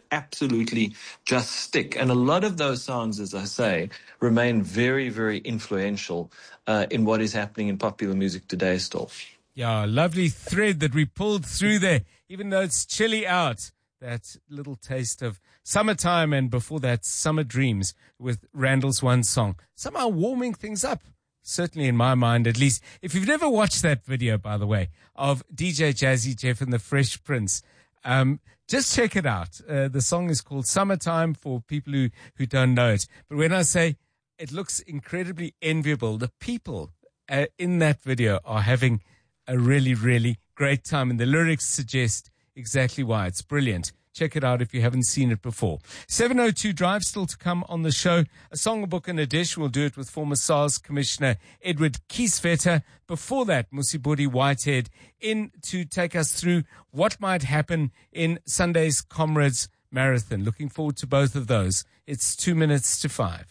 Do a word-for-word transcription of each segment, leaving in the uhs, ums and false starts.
absolutely just stick. And a lot of those songs, as I say, remain very, very influential uh, in what is happening in popular music today still. Yeah, lovely thread that we pulled through there, even though it's chilly out. That little taste of summertime, and before that, Summer Dreams with Randall's one song. Somehow warming things up, certainly in my mind at least. If you've never watched that video, by the way, of D J Jazzy Jeff and the Fresh Prince, um, just check it out. Uh, the song is called Summertime for people who, who don't know it. But when I say it looks incredibly enviable, the people uh, in that video are having a really, really great time, and the lyrics suggest exactly why. It's brilliant. Check it out if you haven't seen it before. seven oh two Drive still to come on the show. A song, a book, and a dish. We'll do it with former SARS Commissioner Edward Kieswetter. Before that, Musibudi Whitehead in to take us through what might happen in Sunday's Comrades Marathon. Looking forward to both of those. It's two minutes to five.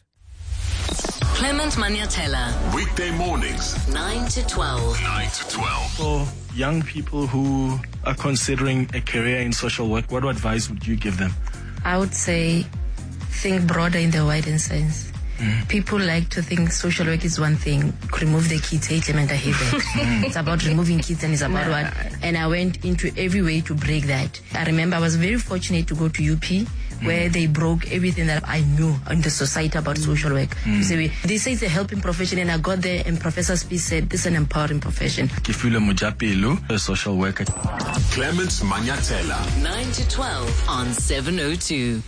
Clement Manyatela. Weekday mornings. nine to twelve. nine to twelve. For young people who are considering a career in social work, what advice would you give them? I would say think broader in the wider sense. Mm. People like to think social work is one thing. Remove the kids, hate them and I hate them. Mm. It's about removing kids and it's about what. And I went into every way to break that. I remember I was very fortunate to go to U P, where they broke everything that I knew in the society about social work. Mm. So we, they say it's a helping profession, and I got there and Professor Spies said this is an empowering profession. Kifule Mujapelu, a social worker. Clement Manyatela. nine to twelve on seven oh two.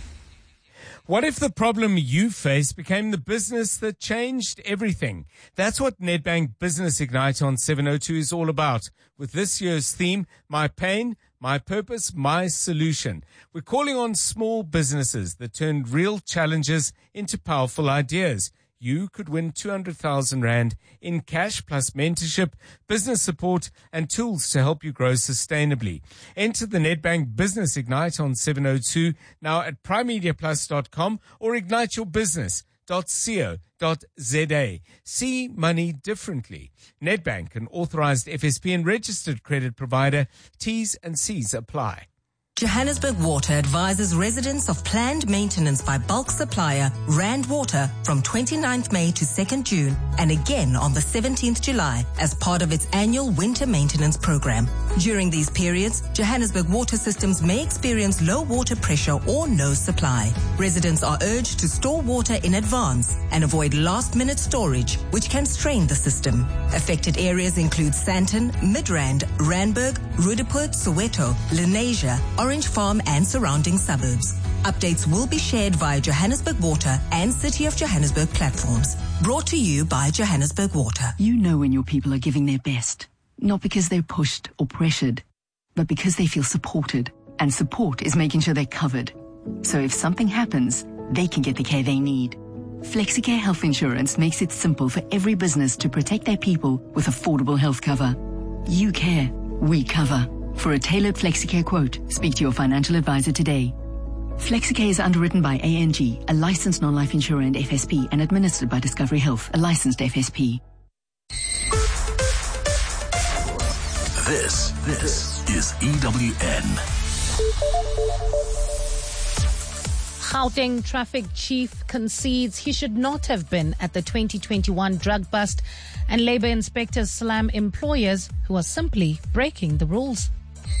What if the problem you face became the business that changed everything? That's what Nedbank Business Ignite on seven oh two is all about. With this year's theme, My Pain, My Purpose, My Solution. We're calling on small businesses that turned real challenges into powerful ideas. You could win two hundred thousand rand in cash plus mentorship, business support, and tools to help you grow sustainably. Enter the Nedbank Business Ignite on seven oh two now at prime media plus dot com or ignite your business dot co dot za. See money differently. Nedbank, an authorized F S P and registered credit provider. T's and C's apply. Johannesburg Water advises residents of planned maintenance by bulk supplier Rand Water from twenty-ninth May to second June and again on the seventeenth July as part of its annual winter maintenance program. During these periods, Johannesburg water systems may experience low water pressure or no supply. Residents are urged to store water in advance and avoid last-minute storage, which can strain the system. Affected areas include Sandton, Midrand, Randburg, Roodepoort, Soweto, Lenasia, Orange Farm and surrounding suburbs. Updates will be shared via Johannesburg Water and City of Johannesburg platforms. Brought to you by Johannesburg Water. You know when your people are giving their best, not because they're pushed or pressured, but because they feel supported. And support is making sure they're covered. So if something happens, they can get the care they need. FlexiCare Health Insurance makes it simple for every business to protect their people with affordable health cover. You care, we cover. For a tailored FlexiCare quote, speak to your financial advisor today. FlexiCare is underwritten by A N G, a licensed non-life insurer and F S P, and administered by Discovery Health, a licensed F S P. This, this is E W N. Gauteng Traffic Chief concedes he should not have been at the twenty twenty-one drug bust, and Labour inspectors slam employers who are simply breaking the rules.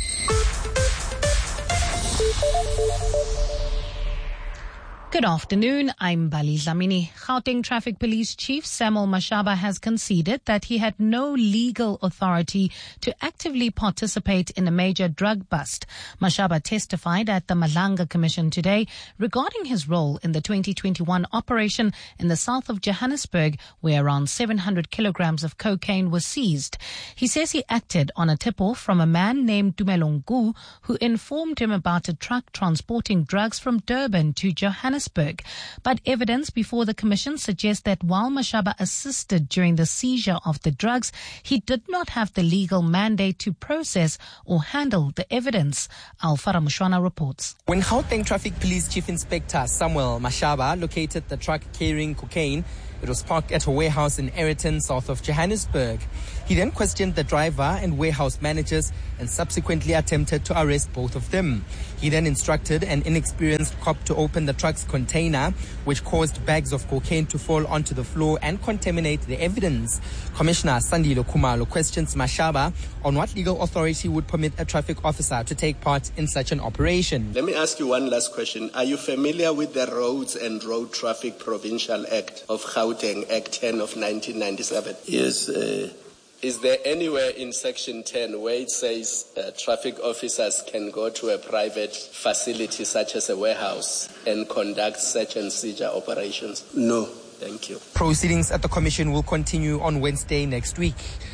Good afternoon, I'm Bali Dlamini. Gauteng Traffic Police Chief Samuel Mashaba has conceded that he had no legal authority to actively participate in a major drug bust. Mashaba testified at the Malanga Commission today regarding his role in the twenty twenty-one operation in the south of Johannesburg, where around seven hundred kilograms of cocaine was seized. He says he acted on a tip-off from a man named Dumelongu, who informed him about a truck transporting drugs from Durban to Johannesburg. But evidence before the commission suggests that while Mashaba assisted during the seizure of the drugs, he did not have the legal mandate to process or handle the evidence. Alfara Mushwana reports. When Gauteng Traffic Police Chief Inspector Samuel Mashaba located the truck carrying cocaine, It was parked at a warehouse in Ayrton, south of Johannesburg. He then questioned the driver and warehouse managers and subsequently attempted to arrest both of them. He then instructed an inexperienced cop to open the truck's container, which caused bags of cocaine to fall onto the floor and contaminate the evidence. Commissioner Sandile Khumalo questions Mashaba on what legal authority would permit a traffic officer to take part in such an operation. Let me ask you one last question. Are you familiar with the Roads and Road Traffic Provincial Act of Gauteng, Act ten of nineteen ninety-seven? Yes. Uh, is there anywhere in Section ten where it says uh, traffic officers can go to a private facility such as a warehouse and conduct search and seizure operations? No. Thank you. Proceedings at the commission will continue on Wednesday next week.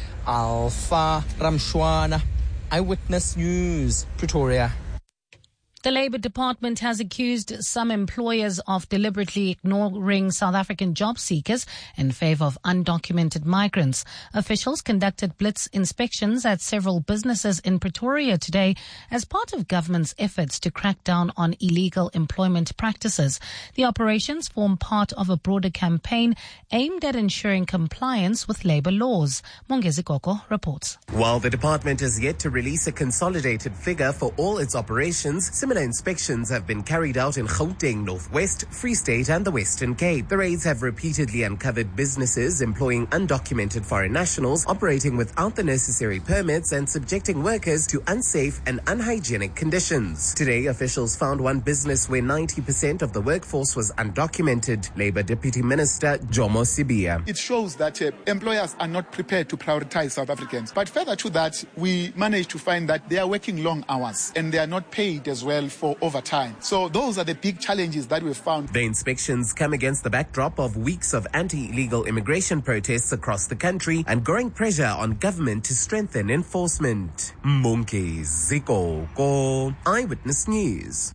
Alpha Ramshwana, Eyewitness News, Pretoria. The Labour Department has accused some employers of deliberately ignoring South African job seekers in favour of undocumented migrants. Officials conducted blitz inspections at several businesses in Pretoria today as part of government's efforts to crack down on illegal employment practices. The operations form part of a broader campaign aimed at ensuring compliance with labour laws. Mongezi Koko reports. While the department has yet to release a consolidated figure for all its operations, similar inspections have been carried out in Gauteng, Northwest, Free State and the Western Cape. The raids have repeatedly uncovered businesses employing undocumented foreign nationals operating without the necessary permits and subjecting workers to unsafe and unhygienic conditions. Today, officials found one business where ninety percent of the workforce was undocumented. Labour Deputy Minister Jomo Sibia. It shows that uh, employers are not prepared to prioritize South Africans. But further to that, we managed to find that they are working long hours and they are not paid as well for overtime. So those are the big challenges that we've found. The inspections come against the backdrop of weeks of anti-illegal immigration protests across the country and growing pressure on government to strengthen enforcement. Mongezi Zikoko, Eyewitness News.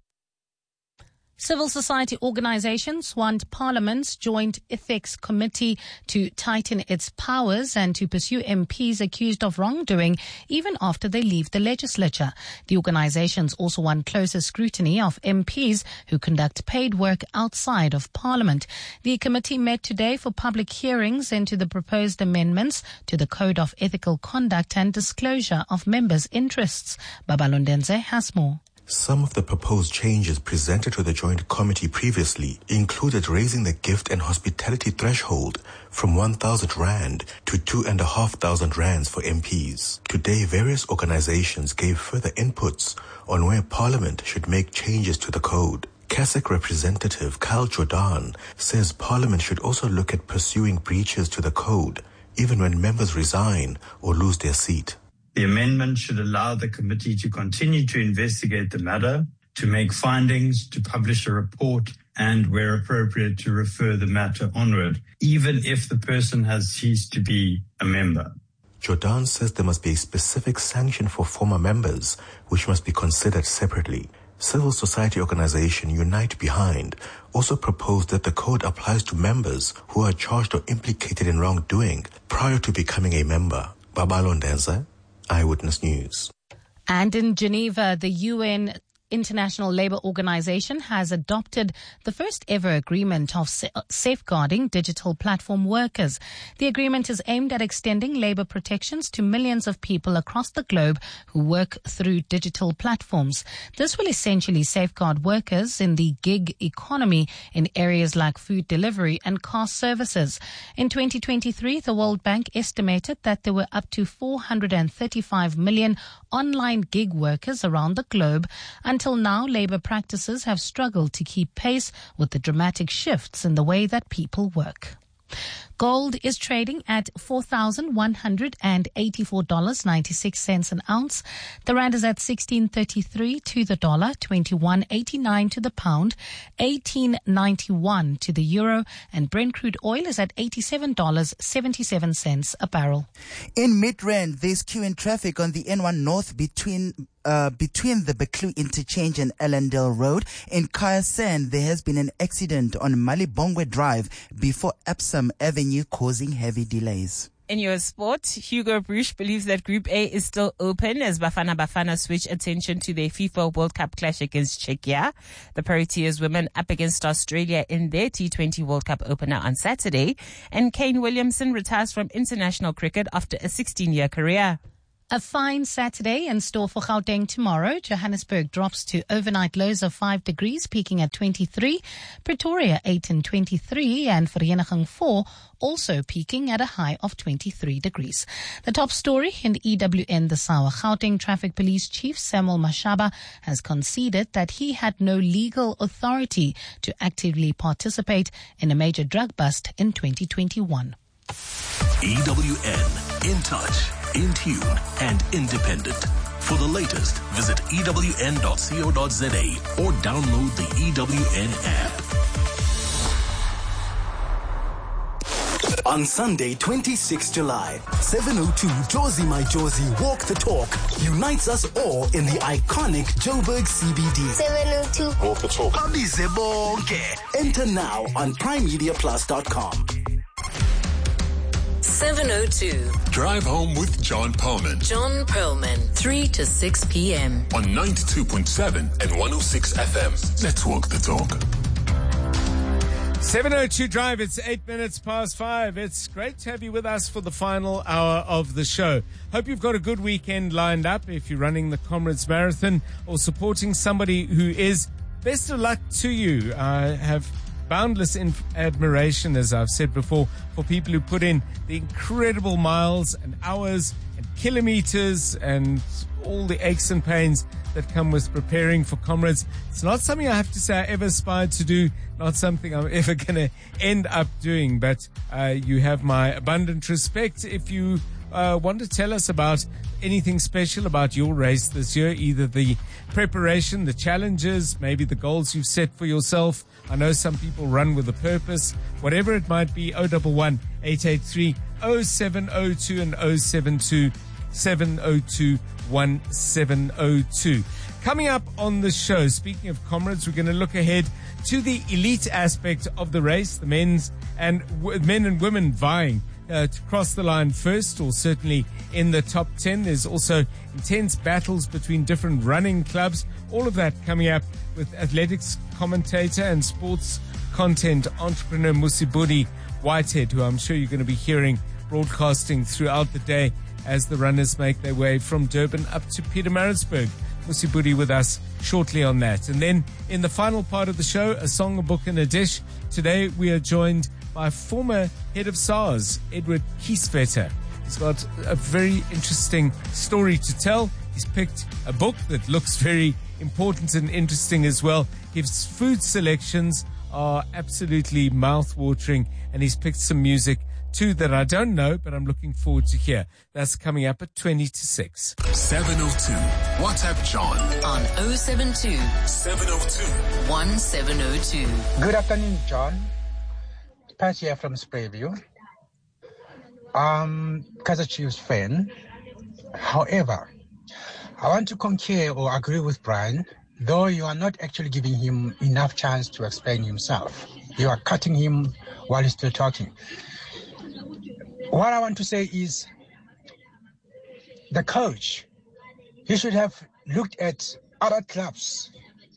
Civil society organizations want Parliament's Joint Ethics Committee to tighten its powers and to pursue M Ps accused of wrongdoing even after they leave the legislature. The organizations also want closer scrutiny of M Ps who conduct paid work outside of Parliament. The committee met today for public hearings into the proposed amendments to the Code of Ethical Conduct and Disclosure of Members' Interests. Babalondenze has more. Some of the proposed changes presented to the Joint Committee previously included raising the gift and hospitality threshold from one thousand rand to two thousand five hundred rands for M Ps. Today, various organizations gave further inputs on where Parliament should make changes to the code. C A S I C representative Kyle Jordan says Parliament should also look at pursuing breaches to the code, even when members resign or lose their seat. The amendment should allow the committee to continue to investigate the matter, to make findings, to publish a report, and, where appropriate, to refer the matter onward, even if the person has ceased to be a member. Jordan says there must be a specific sanction for former members, which must be considered separately. Civil society organization Unite Behind also proposed that the code applies to members who are charged or implicated in wrongdoing prior to becoming a member. Babalondenze, Eyewitness News. And in Geneva, the U N International Labour Organization has adopted the first ever agreement of sa- safeguarding digital platform workers. The agreement is aimed at extending labour protections to millions of people across the globe who work through digital platforms. This will essentially safeguard workers in the gig economy in areas like food delivery and car services. In twenty twenty-three, the World Bank estimated that there were up to four hundred thirty-five million online gig workers around the globe. Until now, labour practices have struggled to keep pace with the dramatic shifts in the way that people work. Gold is trading at four thousand one hundred eighty-four dollars and ninety-six cents an ounce. The rand is at sixteen thirty-three to the dollar, twenty-one eighty-nine to the pound, eighteen ninety-one to the euro, and Brent crude oil is at eighty-seven dollars and seventy-seven cents a barrel. In Midrand, there's queue in traffic on the N one North between Uh, between the Beklu interchange and Ellendale Road. In Kayasan, there has been an accident on Malibongwe Drive before Epsom Avenue, causing heavy delays. In your sport, Hugo Bruch believes that Group A is still open as Bafana Bafana switch attention to their FIFA World Cup clash against Czechia. The Proteas women up against Australia in their T twenty World Cup opener on Saturday. And Kane Williamson retires from international cricket after a sixteen-year career. A fine Saturday in store for Gauteng tomorrow. Johannesburg drops to overnight lows of five degrees, peaking at twenty-three. Pretoria eight and twenty-three, and Vereeniging four, also peaking at a high of twenty-three degrees. The top story in E W N this hour. Gauteng Traffic Police Chief Samuel Mashaba has conceded that he had no legal authority to actively participate in a major drug bust in twenty twenty-one. E W N, in touch, in tune, and independent. For the latest, visit E W N dot co dot za or download the E W N app. On Sunday, twenty-sixth of July, seven oh two Jozi My Jozi Walk the Talk unites us all in the iconic Joburg C B D. seven oh two Walk the Talk. Abize bonke. Enter now on prime media plus dot com. seven oh two. Drive home with John Perlman. John Perlman, three to six p.m. On ninety-two point seven and one oh six F M. Let's walk the talk. seven oh two Drive, it's eight minutes past five. It's great to have you with us for the final hour of the show. Hope you've got a good weekend lined up if you're running the Comrades Marathon or supporting somebody who is. Best of luck to you. I have boundless inf- admiration, as I've said before, for people who put in the incredible miles and hours and kilometers and all the aches and pains that come with preparing for Comrades. It's not something I have to say I ever aspired to do, not something I'm ever going to end up doing, but uh, you have my abundant respect. If you uh, want to tell us about anything special about your race this year, either the preparation, the challenges, maybe the goals you've set for yourself. I know some people run with a purpose, whatever it might be. oh one one, eight eight three, oh seven oh two and oh seven two, seven oh two, one seven oh two. Coming up on the show, speaking of Comrades, we're going to look ahead to the elite aspect of the race, the men's and w- men and women vying uh, to cross the line first, or certainly in the top ten. There's also intense battles between different running clubs. All of that coming up with athletics commentator and sports content entrepreneur Musibudi Whitehead, who I'm sure you're going to be hearing broadcasting throughout the day as the runners make their way from Durban up to Pietermaritzburg. Musibudi with us shortly on that. And then in the final part of the show, a song, a book, and a dish. Today we are joined by former head of SARS, Edward Kieswetter. He's got a very interesting story to tell. He's picked a book that looks very important and interesting as well. His food selections are absolutely mouth-watering, and he's picked some music too that I don't know, but I'm looking forward to hear. That's coming up at twenty to six. seven oh two. WhatsApp John. On oh seven two, seven oh two, one seven oh two. Good afternoon, John. Pat here from Sprayview. Um, Kaizer Chiefs fan. However, I want to concur or agree with Brian, though you are not actually giving him enough chance to explain himself. You are cutting him while he's still talking. What I want to say is the coach, he should have looked at other clubs.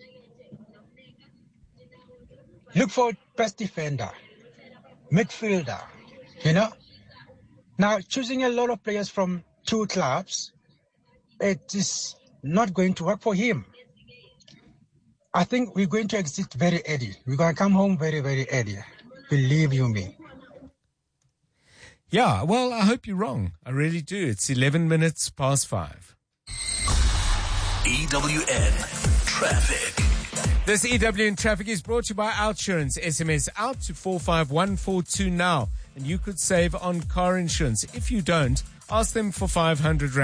Look for best defender, midfielder, you know. Now, choosing a lot of players from two clubs, it is not going to work for him. I think we're going to exit very early. We're going to come home very, very early. Believe you me. Yeah, well, I hope you're wrong. I really do. It's eleven minutes past five. E W N Traffic. This E W N Traffic is brought to you by Outsurance. S M S out to four five one four two now, and you could save on car insurance. If you don't, ask them for five hundred rand.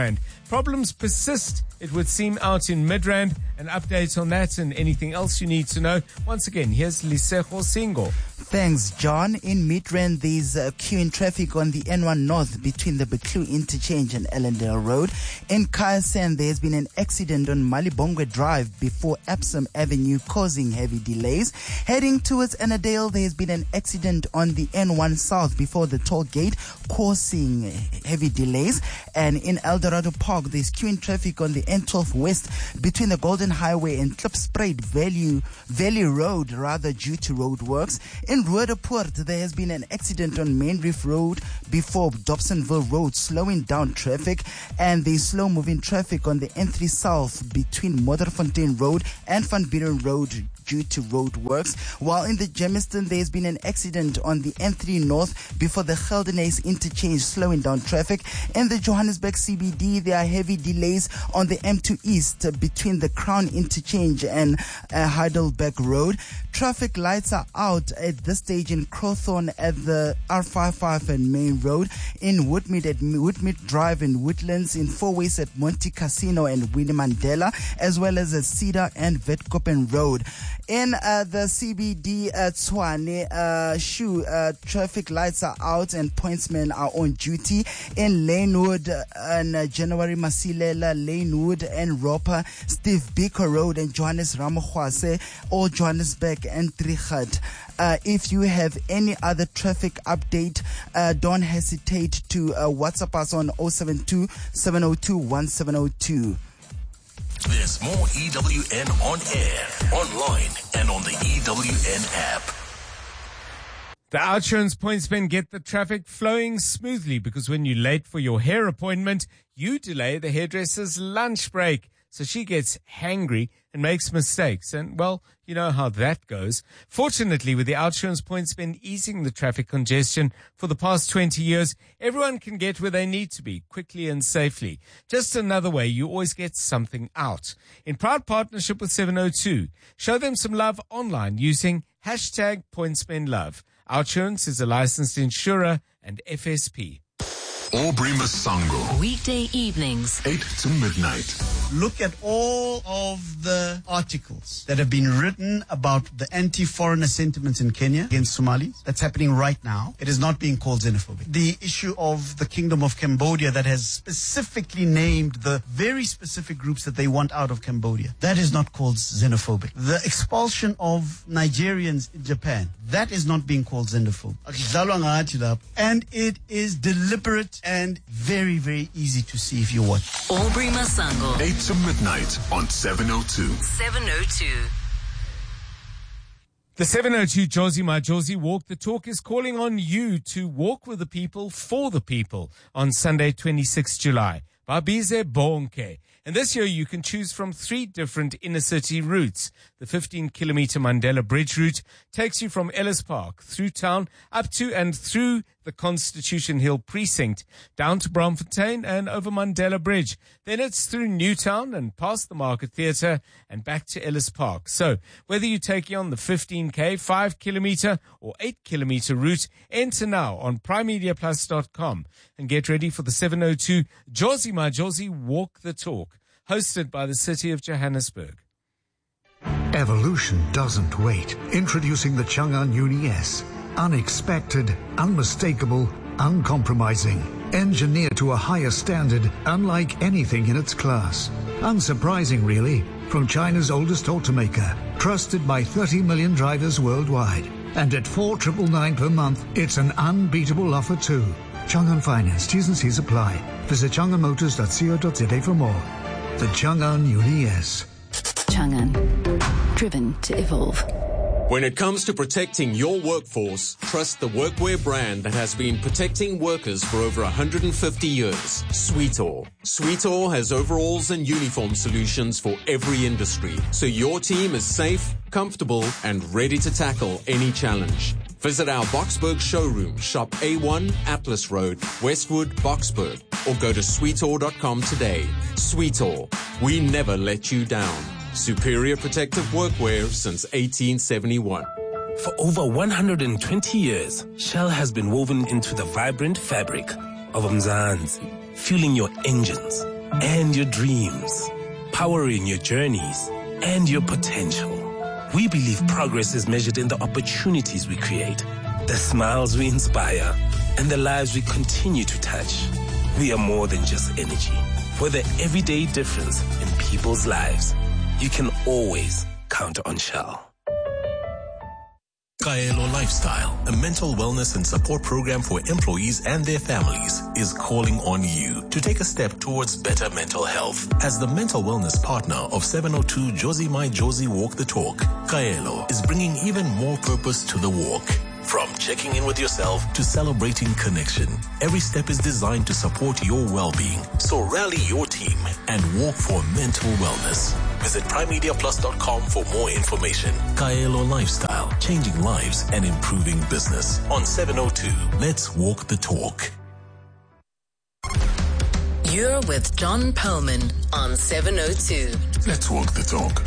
Problems persist, it would seem, out in Midrand. An update on that and anything else you need to know. Once again, here's Lisejo Singo. Thanks, John. In Midrand, there's uh, queuing traffic on the N one North between the Beklu Interchange and Ellendale Road. In Kayasen, there's been an accident on Malibongwe Drive before Epsom Avenue, causing heavy delays. Heading towards Annandale, there's been an accident on the N one South before the toll gate, causing heavy delays. And in Eldorado Park, there's queuing traffic on the N twelve West between the Golden Highway and Klipspruit Valley, Valley Road, rather, due to road works. In Roodepoort, there has been an accident on Main Reef Road before Dobsonville Road, slowing down traffic. And there's slow-moving traffic on the N three South between Modderfontein Road and Van Buren Road due to road works. While in the Germiston, there's been an accident on the N three North before the Geldenhuys Interchange, slowing down traffic. In the Johannesburg C B D, there are heavy delays on the M two East between the Crown Interchange and uh, Heidelberg Road. Traffic lights are out at this stage in Crowthorne at the R fifty-five and Main Road, in Woodmead at Woodmead Drive and Woodlands, in Four Ways at Monte Casino and Winnie Mandela, as well as at Cedar and Vetkoppen Road. In uh, the C B D at Tshwane, uh, Shu, uh, traffic lights are out and pointsmen are on duty. In Lanewood uh, and uh, January Masilela, Lanewood and Roper, Steve Biko Road and Johannes Ramohwase, or Johannesburg and Trichard. Uh, if you have any other traffic update, uh, don't hesitate to uh, WhatsApp us on zero seven two, seven zero two, one seven zero two. There's more E W N on air, online, and on the E W N app. The OUTsurance pointsmen get the traffic flowing smoothly because when you're late for your hair appointment, you delay the hairdresser's lunch break. So she gets hangry and makes mistakes. And, well, you know how that goes. Fortunately, with the OUTsurance pointsmen easing the traffic congestion for the past twenty years, everyone can get where they need to be quickly and safely. Just another way you always get something out. In proud partnership with seven oh two, show them some love online using hashtag pointsmenlove. OUTsurance is a licensed insurer and F S P. Aubrey Masango. Weekday evenings, eight to midnight. Look at all of the articles that have been written about the anti-foreigner sentiments in Kenya against Somalis. That's happening right now. It is not being called xenophobic. The issue of the Kingdom of Cambodia that has specifically named the very specific groups that they want out of Cambodia. That is not called xenophobic. The expulsion of Nigerians in Japan. That is not being called xenophobic. And it is deliberate and very, very easy to see if you watch. Aubrey Masango. eight to midnight on seven oh two. seven oh two. The seven oh two Josie My Josie Walk the Talk is calling on you to walk with the people for the people on Sunday, twenty-sixth of July. Babize Bonke. And this year you can choose from three different inner city routes. The fifteen kilometer Mandela Bridge route takes you from Ellis Park through town up to and through the Constitution Hill precinct, down to Braamfontein and over Mandela Bridge. Then it's through Newtown and past the Market Theatre and back to Ellis Park. So whether you take on the fifteen K, five kilometer or eight kilometer route, enter now on prime media plus dot com and get ready for the seven oh two Josie My Josie Walk the Talk, hosted by the City of Johannesburg. Evolution doesn't wait. Introducing the Chang'an Uni S. Unexpected, unmistakable, uncompromising. Engineered to a higher standard, unlike anything in its class. Unsurprising, really, from China's oldest automaker. Trusted by thirty million drivers worldwide. And at four thousand nine hundred ninety-nine per month, it's an unbeatable offer too. Chang'an Finance, T's and C's apply. Visit chang'an motors dot co dot za for more. The Chang'an Uni S. Chang'an, driven to evolve. When it comes to protecting your workforce, trust the workwear brand that has been protecting workers for over one hundred fifty years, Sweetall. Sweetall has overalls and uniform solutions for every industry, so your team is safe, comfortable, and ready to tackle any challenge. Visit our Boksburg showroom, shop A one, Atlas Road, Westwood, Boksburg, or go to sweetall dot com today. Sweetall, we never let you down. Superior protective workwear since eighteen seventy-one. For over one hundred twenty years, Shell has been woven into the vibrant fabric of Mzansi, fueling your engines, and your dreams, powering your journeys and your potential. We believe progress is measured in the opportunities we create, the smiles we inspire, and the lives we continue to touch. We are more than just energy. For the everyday difference in people's lives, you can always count on Shell. Kaelo Lifestyle, a mental wellness and support program for employees and their families, is calling on you to take a step towards better mental health. As the mental wellness partner of seven oh two Josie My Josie Walk the Talk, Kaelo is bringing even more purpose to the walk. From checking in with yourself to celebrating connection, every step is designed to support your well-being. So rally your team and walk for mental wellness. Visit prime media plus dot com for more information. Kaelo Lifestyle, changing lives and improving business. On seven oh two, let's walk the talk. You're with John Perlman on seven oh two. Let's walk the talk.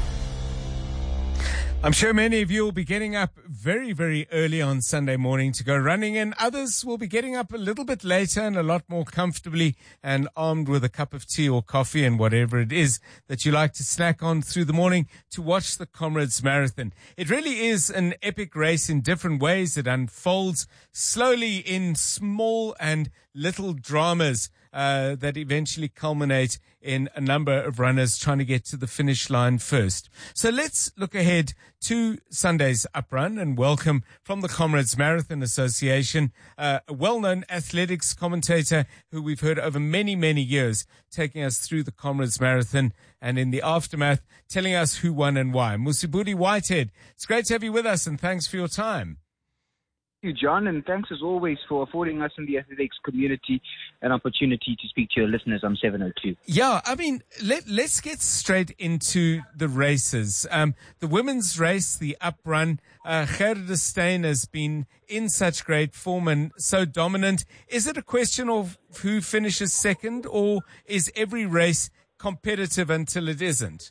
I'm sure many of you will be getting up very, very early on Sunday morning to go running, and others will be getting up a little bit later and a lot more comfortably and armed with a cup of tea or coffee and whatever it is that you like to snack on through the morning to watch the Comrades Marathon. It really is an epic race in different ways. It unfolds slowly in small and little dramas Uh, that eventually culminate in a number of runners trying to get to the finish line first. So let's look ahead to Sunday's uprun and welcome from the Comrades Marathon Association, uh, a well-known athletics commentator who we've heard over many, many years, taking us through the Comrades Marathon and in the aftermath, telling us who won and why. Musibudi Whitehead, it's great to have you with us and thanks for your time. Thank you, John, and thanks as always for affording us in the athletics community an opportunity to speak to your listeners on seven oh two. Yeah, I mean, let, let's get straight into the races. Um, the women's race, the uprun, uh, Gerda Steyn has been in such great form and so dominant. Is it a question of who finishes second, or is every race competitive until it isn't?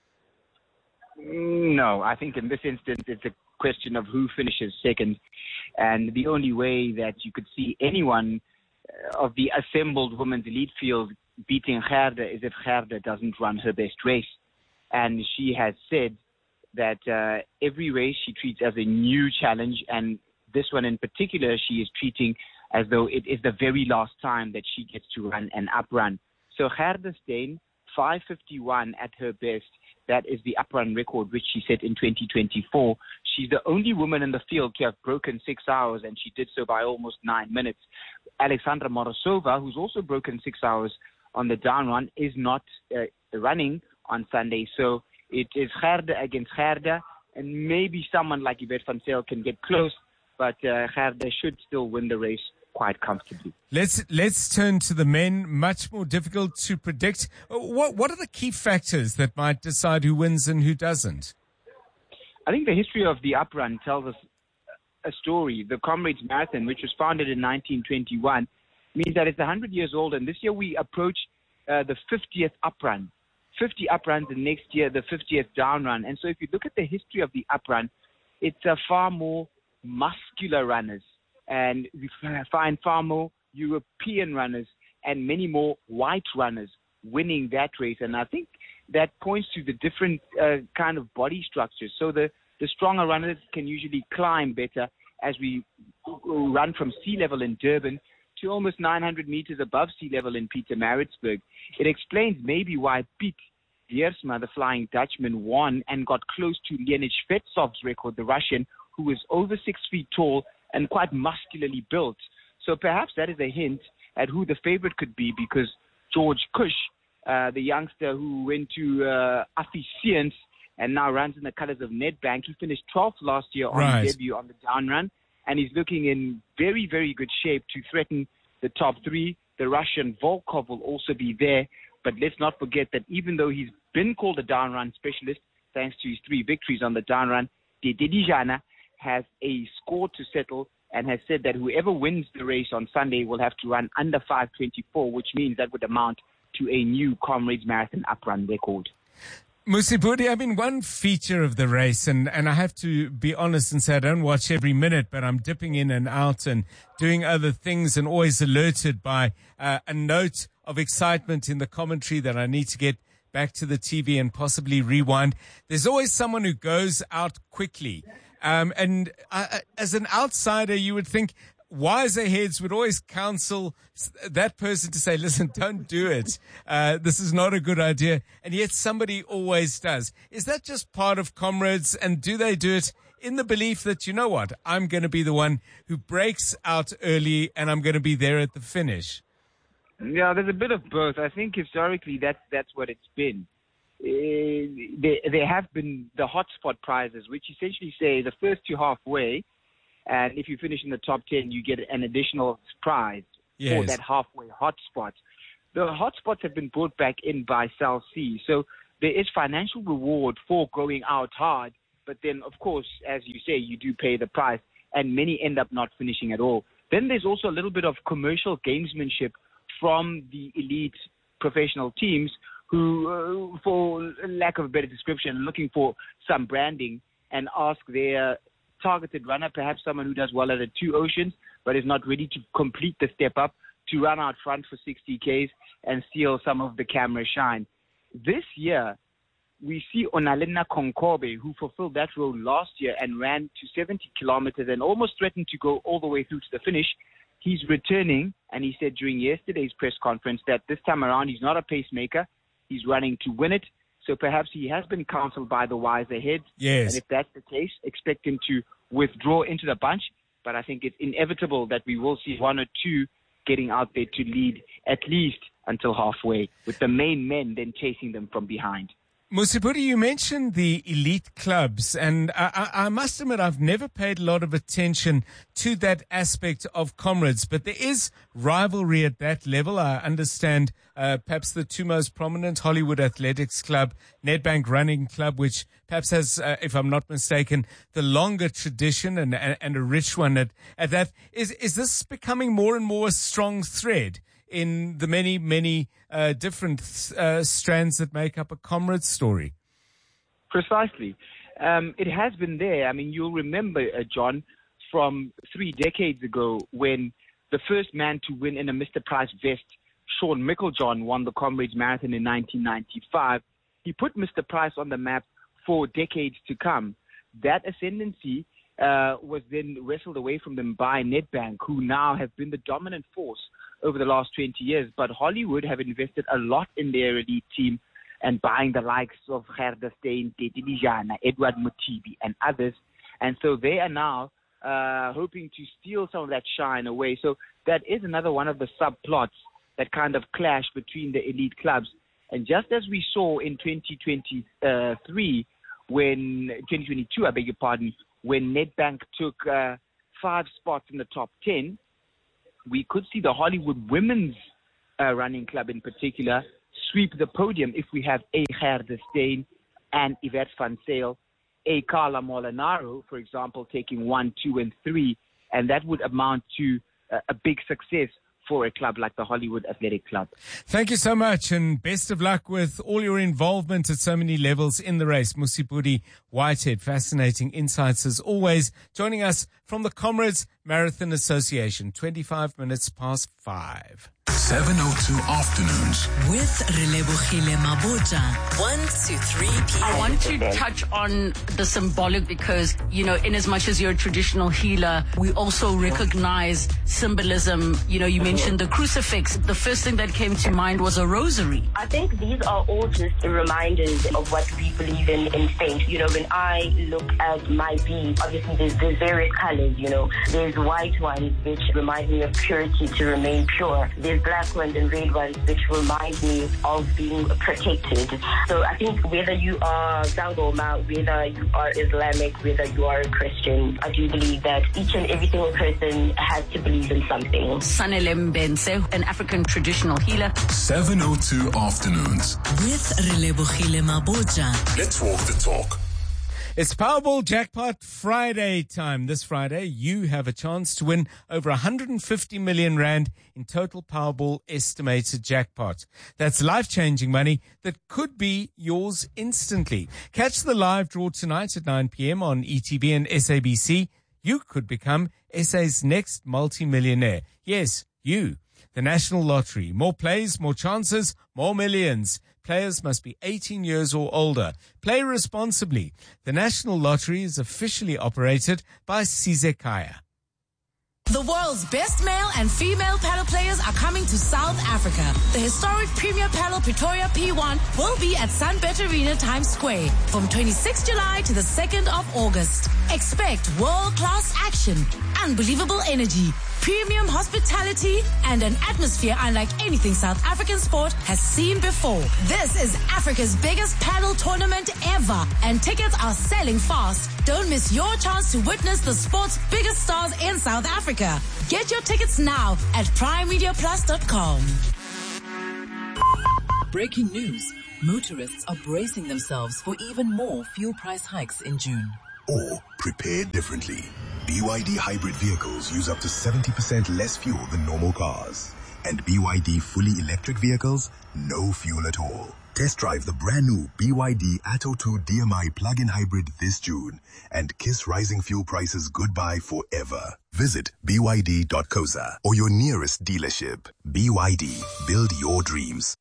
No, I think in this instance it's a question of who finishes second. And the only way that you could see anyone of the assembled women's elite field beating Gerda is if Gerda doesn't run her best race. And she has said that uh, every race she treats as a new challenge, and this one in particular she is treating as though it is the very last time that she gets to run an uprun. So Gerda Steyn, five fifty-one at her best. That is the uprun record which she set in twenty twenty-four. She's the only woman in the field to have broken six hours, and she did so by almost nine minutes. Alexandra Morozova, who's also broken six hours on the down run, is not uh, running on Sunday. So it is Gerda against Gerda, and maybe someone like Yvette van Zyl can get close, but uh, Gerda should still win the race quite comfortably. Let's let's turn to the men. Much more difficult to predict. What what are the key factors that might decide who wins and who doesn't? I think the history of the uprun tells us a story. The Comrades Marathon, which was founded in nineteen twenty-one, means that it's one hundred years old, and this year we approach uh, the fiftieth uprun. fifty upruns, and next year the fiftieth down run. And so if you look at the history of the uprun, it's uh, far more muscular runners. And we find far more European runners and many more white runners winning that race. And I think that points to the different uh, kind of body structures. So the, the stronger runners can usually climb better, as we run from sea level in Durban to almost nine hundred meters above sea level in Pietermaritzburg. It explains maybe why Piet Wiersma, the Flying Dutchman, won and got close to Leonid Shvetsov's record, the Russian, who was over six feet tall and quite muscularly built. So perhaps that is a hint at who the favorite could be, because George Kush, uh, the youngster who went to uh, Afficiëns and now runs in the colors of Nedbank, he finished twelfth last year on Right. his debut on the down run, and he's looking in very, very good shape to threaten the top three. The Russian Volkov will also be there, but let's not forget that even though he's been called a down run specialist, thanks to his three victories on the down run, Dedejana has a score to settle and has said that whoever wins the race on Sunday will have to run under five twenty-four, which means that would amount to a new Comrades Marathon uprun record. Musibudi, I mean, one feature of the race, and, and I have to be honest and say I don't watch every minute, but I'm dipping in and out and doing other things and always alerted by uh, a note of excitement in the commentary that I need to get back to the T V and possibly rewind. There's always someone who goes out quickly. Um, and uh, as an outsider, you would think wiser heads would always counsel that person to say, listen, don't do it. Uh, this is not a good idea. And yet somebody always does. Is that just part of Comrades? And do they do it in the belief that, you know what, I'm going to be the one who breaks out early and I'm going to be there at the finish? Yeah, there's a bit of both. I think historically that's that's what it's been. Uh, there, there have been the hotspot prizes, which essentially say the first two halfway, and if you finish in the top ten, you get an additional prize yes. for that halfway hotspot. The hotspots have been brought back in by Cell C, so there is financial reward for going out hard, but then, of course, as you say, you do pay the price, and many end up not finishing at all. Then there's also a little bit of commercial gamesmanship from the elite professional teams who, uh, for lack of a better description, are looking for some branding and ask their targeted runner, perhaps someone who does well at the two oceans, but is not ready to complete the step up, to run out front for sixty kays and steal some of the camera shine. This year, we see Onalena Konkobe, who fulfilled that role last year and ran to seventy kilometers and almost threatened to go all the way through to the finish. He's returning, and he said during yesterday's press conference that this time around he's not a pacemaker. He's running to win it. So perhaps he has been counseled by the wiser heads. Yes. And if that's the case, expect him to withdraw into the bunch. But I think it's inevitable that we will see one or two getting out there to lead at least until halfway, with the main men then chasing them from behind. Musipudi, you mentioned the elite clubs, and I, I, I must admit I've never paid a lot of attention to that aspect of Comrades, but there is rivalry at that level. I understand uh, perhaps the two most prominent, Hollywood Athletics Club, Nedbank Running Club, which perhaps has, uh, if I'm not mistaken, the longer tradition and, and, and a rich one at, at that. Is, is this becoming more and more a strong thread in the many, many uh, different uh, strands that make up a Comrade story? Precisely. Um, it has been there. I mean, you'll remember, uh, John, from three decades ago when the first man to win in a Mister Price vest, Sean Micklejohn, won the Comrades Marathon in nineteen ninety-five. He put Mister Price on the map for decades to come. That ascendancy uh, was then wrestled away from them by Nedbank, who now have been the dominant force over the last twenty years. But Hollywood have invested a lot in their elite team and buying the likes of Gerda Steyn, Tete Dijana, Edward Mutibi, and others. And so they are now uh, hoping to steal some of that shine away. So that is another one of the subplots that kind of clash between the elite clubs. And just as we saw in twenty twenty-three, when twenty twenty-two, I beg your pardon, when Nedbank took uh, five spots in the top ten, we could see the Hollywood Women's uh, Running Club in particular sweep the podium if we have a Gerda Steyn and Yvette van Zyl, a Carla Molinaro, for example, taking one, two, and three, and that would amount to uh, a big success for a club like the Hollywood Athletic Club. Thank you so much, and best of luck with all your involvement at so many levels in the race. Musipudi Whitehead, fascinating insights as always, joining us from the Comrades Marathon Association, twenty-five minutes past five. seven oh two afternoons. With Relebohile Maboja, one to three p.m. I want to touch on the symbolic because, you know, in as much as you're a traditional healer, we also recognize symbolism. You know, you mentioned the crucifix. The first thing that came to mind was a rosary. I think these are all just reminders of what we believe in in faith. You know, when I look at my beads, obviously there's, there's various colors, you know. There's white ones, which remind me of purity, to remain pure. There's black ones and red ones, which remind me of being protected. So I think whether you are Sangoma, whether you are Islamic, whether you are a Christian, I do believe that each and every single person has to believe in something. Sanele Mbense, an African traditional healer. seven oh two afternoons. With Relebohile Maboja. Let's walk the talk. It's Powerball Jackpot Friday time. This Friday, you have a chance to win over one hundred fifty million rand in total Powerball estimated jackpot. That's life-changing money that could be yours instantly. Catch the live draw tonight at nine p.m. on E T V and S A B C. You could become S A's next multi-millionaire. Yes, you. The National Lottery. More plays, more chances, more millions. Players must be eighteen years or older. Play responsibly. The National Lottery is officially operated by Sizekaya. The world's best male and female paddle players are coming to South Africa. The historic Premier Paddle Pretoria P one will be at Sunbet Arena Times Square from twenty-sixth of July to the second of August. Expect world-class action, unbelievable energy, premium hospitality, and an atmosphere unlike anything South African sport has seen before. This is Africa's biggest paddle tournament ever, and tickets are selling fast. Don't miss your chance to witness the sport's biggest stars in South Africa. Get your tickets now at prime media plus dot com. Breaking news. Motorists are bracing themselves for even more fuel price hikes in June. Or prepare differently. B Y D hybrid vehicles use up to seventy percent less fuel than normal cars. And B Y D fully electric vehicles, no fuel at all. Test drive the brand new B Y D Atto two D M I plug-in hybrid this June and kiss rising fuel prices goodbye forever. Visit b y d dot c o s a or your nearest dealership. B Y D, build your dreams.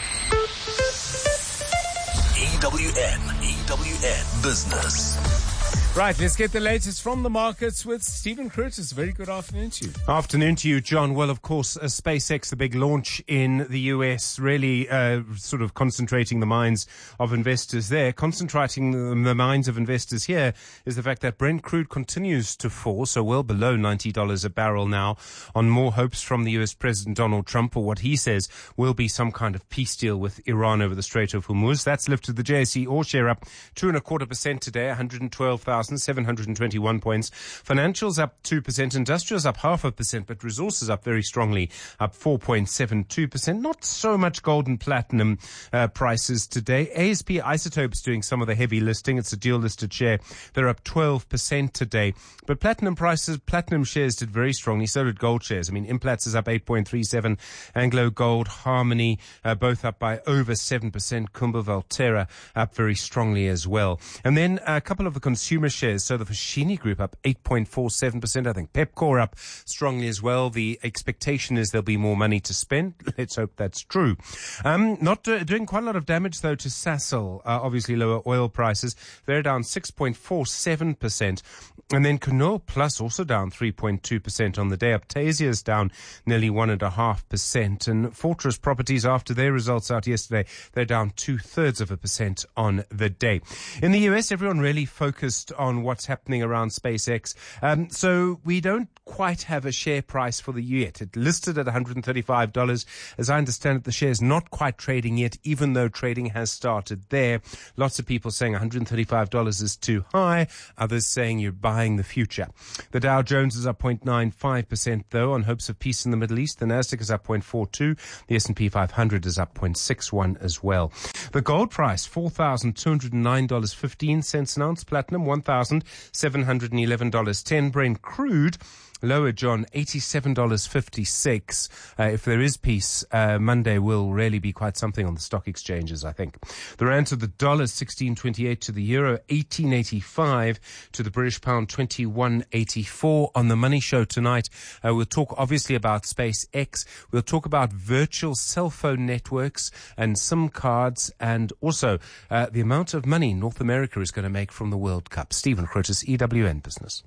E W N, E W N Business. Right, let's get the latest from the markets with Stephen Curtis. Very good afternoon to you. Afternoon to you, John. Well, of course, uh, SpaceX, the big launch in the U S, really uh, sort of concentrating the minds of investors there. Concentrating the, the minds of investors here is the fact that Brent crude continues to fall, so well below ninety dollars a barrel now, on more hopes from the U S President Donald Trump for what he says will be some kind of peace deal with Iran over the Strait of Hormuz. That's lifted the J S E All Share up two and a quarter percent today, one hundred twelve thousand seven hundred twenty-one points. Financials up two percent. Industrials up half a percent, but resources up very strongly, up four point seven two percent. Not so much gold and platinum uh, prices today. A S P Isotopes doing some of the heavy listing. It's a dual-listed share. They're up twelve percent today. But platinum prices, platinum shares did very strongly. So did gold shares. I mean, Implats is up eight point three seven. Anglo Gold, Harmony, uh, both up by over seven percent. Kumba Valterra up very strongly as well. And then a couple of the consumer shares. So the Foschini Group up eight point four seven percent. I think Pepkor up strongly as well. The expectation is there'll be more money to spend. Let's hope that's true. Um, not do, doing quite a lot of damage, though, to Sasol. Uh, obviously, lower oil prices. They're down six point four seven percent. And then Canol Plus also down three point two percent on the day. Aptasia is down nearly one point five percent. And Fortress Properties, after their results out yesterday, they're down two-thirds of a percent on the day. In the U S, everyone really focused on what's happening around SpaceX. Um, so we don't quite have a share price for the yet. It listed at one hundred thirty-five dollars. As I understand it, the share's not quite trading yet, even though trading has started there. Lots of people saying one hundred thirty-five dollars is too high. Others saying you're buying the future. The Dow Jones is up zero point nine five percent, though, on hopes of peace in the Middle East. The Nasdaq is up zero point four two. The S and P five hundred is up zero point six one as well. The gold price, four thousand two hundred nine dollars and fifteen cents an ounce. Platinum, one thousand seven hundred eleven dollars and ten cents. Brent crude, lower, John, eighty-seven dollars and fifty-six cents. Uh, if there is peace, uh, Monday will really be quite something on the stock exchanges, I think. The rand to the dollar, sixteen twenty-eight, to the euro, eighteen eighty-five, to the British pound, twenty-one eighty-four. On the Money Show tonight, uh, we'll talk obviously about SpaceX. We'll talk about virtual cell phone networks and SIM cards, and also uh, the amount of money North America is going to make from the World Cup. Stephen Curtis, E W N Business.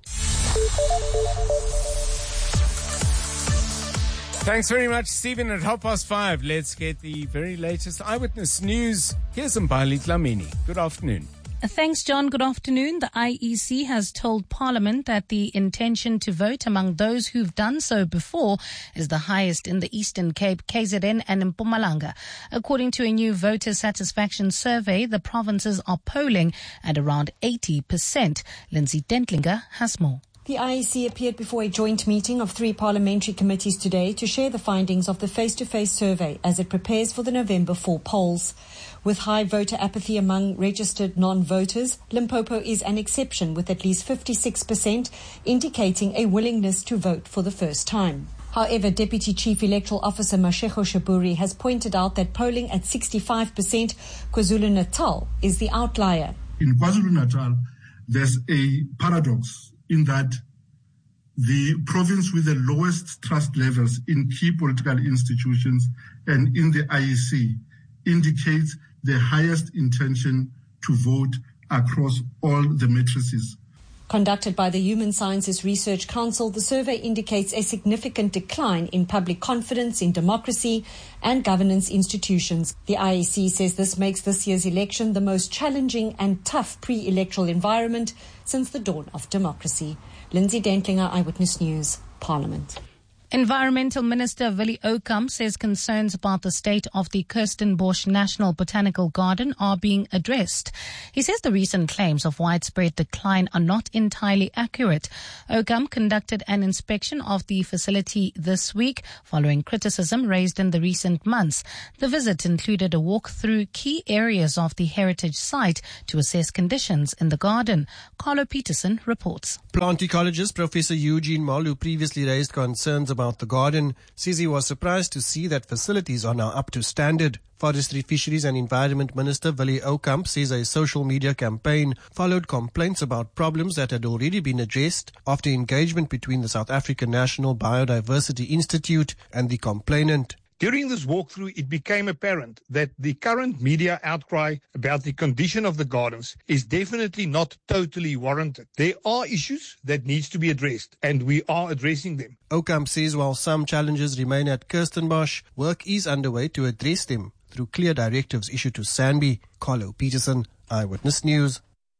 Thanks very much, Stephen. At half past five, let's get the very latest eyewitness news. Here's Mbali Dlamini. Good afternoon. Thanks, John. Good afternoon. The I E C has told Parliament that the intention to vote among those who've done so before is the highest in the Eastern Cape, K Z N and Mpumalanga. According to a new voter satisfaction survey, the provinces are polling at around eighty percent. Lindsay Dentlinger has more. The I E C appeared before a joint meeting of three parliamentary committees today to share the findings of the face-to-face survey as it prepares for the November four polls. With high voter apathy among registered non-voters, Limpopo is an exception with at least fifty-six percent, indicating a willingness to vote for the first time. However, Deputy Chief Electoral Officer Mashego Shaburi has pointed out that polling at sixty-five percent, KwaZulu-Natal is the outlier. In KwaZulu-Natal, there's a paradox in that the province with the lowest trust levels in key political institutions and in the I E C indicates the highest intention to vote across all the matrices. Conducted by the Human Sciences Research Council, the survey indicates a significant decline in public confidence in democracy and governance institutions. The I E C says this makes this year's election the most challenging and tough pre-electoral environment since the dawn of democracy. Lindsay Dentlinger, Eyewitness News, Parliament. Environmental Minister Willie Oukamp says concerns about the state of the Kirstenbosch National Botanical Garden are being addressed. He says the recent claims of widespread decline are not entirely accurate. Oukamp conducted an inspection of the facility this week following criticism raised in the recent months. The visit included a walk through key areas of the heritage site to assess conditions in the garden. Carlo Peterson reports. Plant ecologist Professor Eugene Moll, who previously raised concerns about the garden, says he was surprised to see that facilities are now up to standard. Forestry, Fisheries and Environment Minister Willie Oukamp says a social media campaign followed complaints about problems that had already been addressed after engagement between the South African National Biodiversity Institute and the complainant. During this walkthrough, it became apparent that the current media outcry about the condition of the gardens is definitely not totally warranted. There are issues that needs to be addressed, and we are addressing them. Oukamp says while some challenges remain at Kirstenbosch, work is underway to address them through clear directives issued to SANBI. Carlo Peterson, Eyewitness News.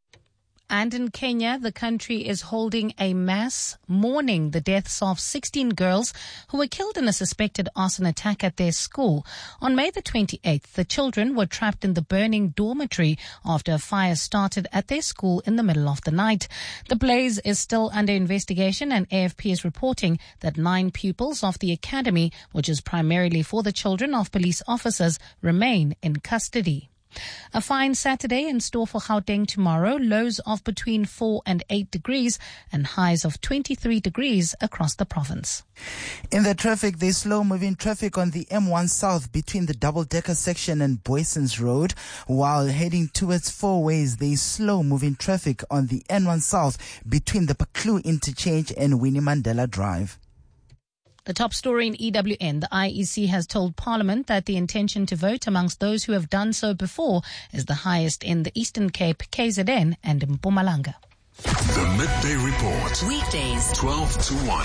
And in Kenya, the country is holding a mass mourning the deaths of sixteen girls who were killed in a suspected arson attack at their school. On May the twenty-eighth, the children were trapped in the burning dormitory after a fire started at their school in the middle of the night. The blaze is still under investigation, and A F P is reporting that nine pupils of the academy, which is primarily for the children of police officers, remain in custody. A fine Saturday in store for Gauteng tomorrow, lows of between four and eight degrees and highs of twenty-three degrees across the province. In the traffic, there's slow-moving traffic on the M one South between the double-decker section and Boysons Road, while heading towards Four Ways, there's slow-moving traffic on the N one South between the Paklu Interchange and Winnie Mandela Drive. The top story in E W N, the I E C has told Parliament that the intention to vote amongst those who have done so before is the highest in the Eastern Cape, K Z N and Mpumalanga. The Midday Report. Weekdays, twelve to one.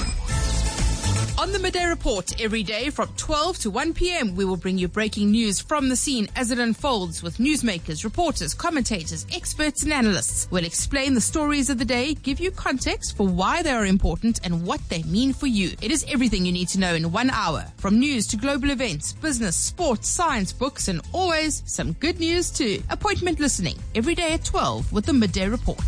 On the Midday Report, every day from twelve to one p.m, we will bring you breaking news from the scene as it unfolds with newsmakers, reporters, commentators, experts and analysts. We'll explain the stories of the day, give you context for why they are important and what they mean for you. It is everything you need to know in one hour. From news to global events, business, sports, science, books and always some good news too. Appointment listening every day at twelve with the Midday Report.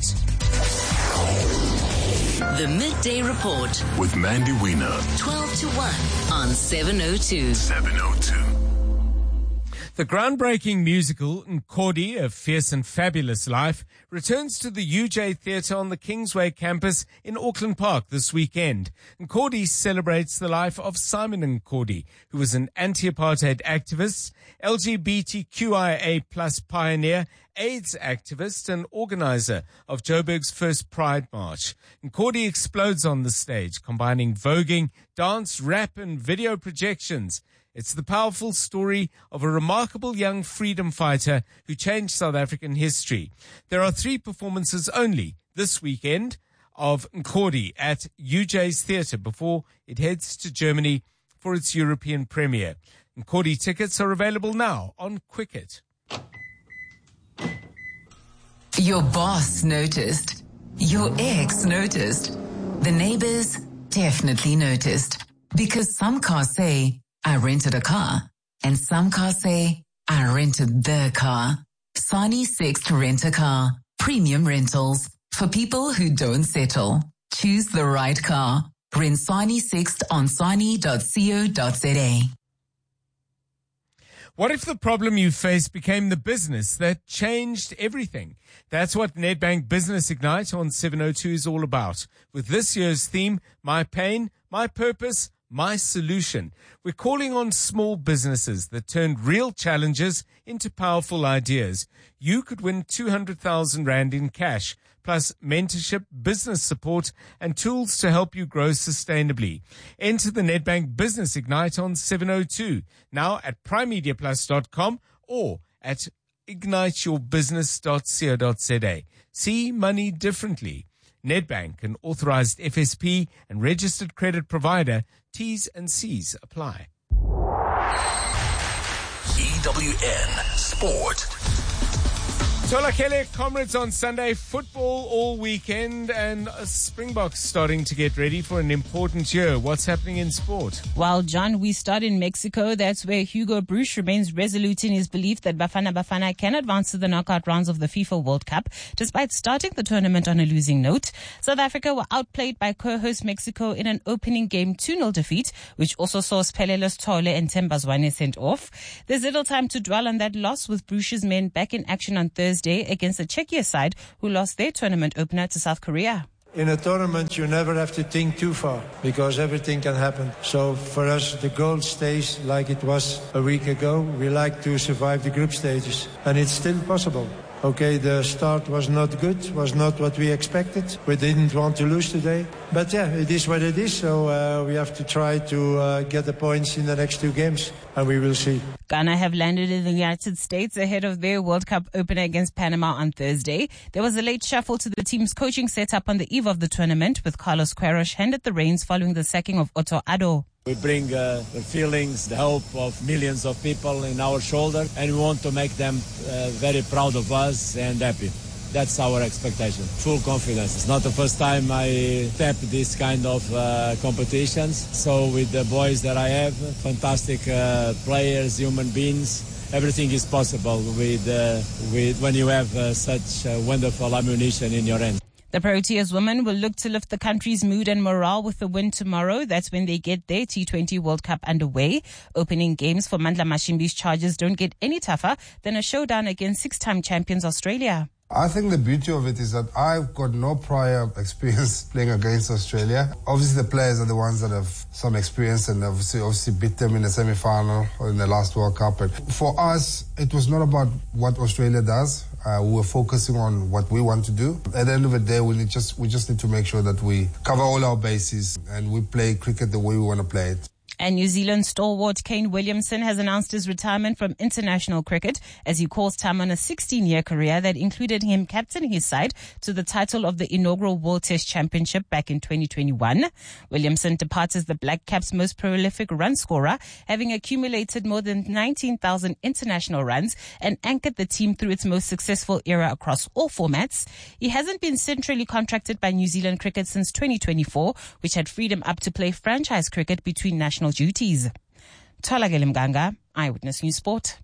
The Midday Report with Mandy Wiener. twelve to one on seven oh two. seven oh two. The groundbreaking musical Nkodi, A Fierce and Fabulous Life, returns to the U J Theatre on the Kingsway campus in Auckland Park this weekend. Nkodi celebrates the life of Simon Nkodi, who was an anti-apartheid activist, L G B T Q I A plus pioneer, AIDS activist and organizer of Joburg's first Pride March. Nkodi explodes on the stage, combining voguing, dance, rap and video projections. It's the powerful story of a remarkable young freedom fighter who changed South African history. There are three performances only this weekend of Nkodi at U J's Theatre before it heads to Germany for its European premiere. Nkodi tickets are available now on Quicket. Your boss noticed. Your ex noticed. The neighbors definitely noticed. Because some cars say, I rented a car. And some cars say, I rented the car. Sani Sixt Rent a Car. Premium rentals. For people who don't settle. Choose the right car. Rent Sani Sixt on sani dot co dot za. What if the problem you face became the business that changed everything? That's what Nedbank Business Ignite on seven oh two is all about. With this year's theme, My Pain, My Purpose, My Solution. We're calling on small businesses that turned real challenges into powerful ideas. You could win two hundred thousand rand in cash, plus plus mentorship, business support, and tools to help you grow sustainably. Enter the Nedbank Business Ignite on seven oh two, now at prime media plus dot com or at ignite your business dot co dot za. See money differently. Nedbank, an authorized F S P and registered credit provider. T's and C's apply. E W N Sport. Tola Kele, comrades, on Sunday, football all weekend, and Springboks starting to get ready for an important year. What's happening in sport? Well, John, we start in Mexico. That's where Hugo Bruce remains resolute in his belief that Bafana Bafana can advance to the knockout rounds of the FIFA World Cup, despite starting the tournament on a losing note. South Africa were outplayed by co-host Mexico in an opening game two nil defeat, which also saw Spelele Sithole and Themba Zwane sent off. There's little time to dwell on that loss, with Bruce's men back in action on Thursday against the Czechia side, who lost their tournament opener to South Korea. In a tournament, you never have to think too far because everything can happen. So for us, the goal stays like it was a week ago. We like to survive the group stages, and it's still possible. Okay, the start was not good, was not what we expected. We didn't want to lose today. But yeah, it is what it is. So uh, we have to try to uh, get the points in the next two games, and we will see. Ghana have landed in the United States ahead of their World Cup opener against Panama on Thursday. There was a late shuffle to the team's coaching setup on the eve of the tournament, with Carlos Queiroz handed the reins following the sacking of Otto Addo. We bring uh, the feelings, the hope of millions of people in our shoulder, and we want to make them uh, very proud of us and happy. That's our expectation. Full confidence. It's not the first time I tap this kind of uh, competitions. So with the boys that I have, fantastic uh, players, human beings, everything is possible with, uh, with when you have uh, such uh, wonderful ammunition in your hand. The Proteas women will look to lift the country's mood and morale with the win tomorrow. That's when they get their T twenty World Cup underway. Opening games for Mandla Mashimbi's Chargers don't get any tougher than a showdown against six-time champions Australia. I think the beauty of it is that I've got no prior experience playing against Australia. Obviously, the players are the ones that have some experience and obviously, obviously beat them in the semi-final or in the last World Cup. But for us, it was not about what Australia does. Uh, we were focusing on what we want to do. At the end of the day, we need just we just need to make sure that we cover all our bases and we play cricket the way we want to play it. And New Zealand stalwart Kane Williamson has announced his retirement from international cricket as he calls time on a sixteen-year career that included him captaining his side to the title of the inaugural World Test Championship back in twenty twenty-one. Williamson departs as the Black Caps' most prolific run scorer, having accumulated more than nineteen thousand international runs and anchored the team through its most successful era across all formats. He hasn't been centrally contracted by New Zealand cricket since twenty twenty-four, which had freed him up to play franchise cricket between national duties. Tolagele Mganga, Eyewitness News Sport.